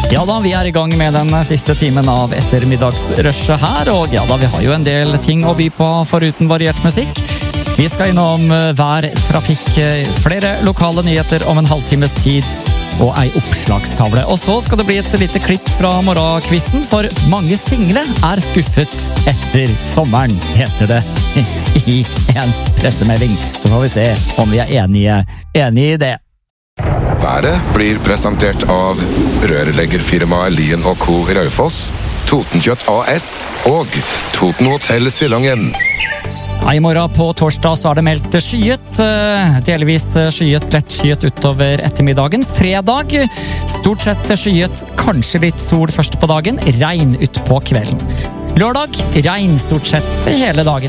Ja da, vi I gang med den siste timen av ettermiddagsrushet her, og ja da, vi har jo en del ting å by på foruten variert musikk. Vi skal innom vær, trafikk, flere lokale nyheter om en halvtimes tid, og ei oppslagstavle. Og så skal det bli et lite klipp fra morgenkvisten, for mange single skuffet etter sommeren, heter det I en pressemelding. Så får vi se om vi enige I det. Været blir presentert av rørleggerfirmaet Lien & Co. I Raufoss, Totenkjøtt AS og Toten Hotel Silongen. I morgen på torsdag så det meldt skyet, delvis skyet, lett skyet utover ettermiddagen. Fredag, stort sett skyet, kanskje litt sol først på dagen, regn ut på kvelden. Lørdag, regn stort sett hele dagen.